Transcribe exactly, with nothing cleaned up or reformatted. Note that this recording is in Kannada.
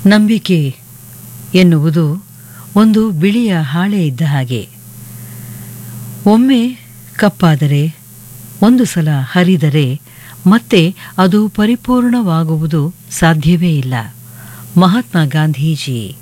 ನಂಬಿಕೆ ಎನ್ನುವುದು ಒಂದು ಬಿಳಿಯ ಹಾಳೆ ಇದ್ದ ಹಾಗೆ. ಒಮ್ಮೆ ಕಪ್ಪಾದರೆ, ಒಂದು ಸಲ ಹರಿದರೆ ಮತ್ತೆ ಅದು ಪರಿಪೂರ್ಣವಾಗುವುದು ಸಾಧ್ಯವೇ ಇಲ್ಲ. ಮಹಾತ್ಮ ಗಾಂಧೀಜಿ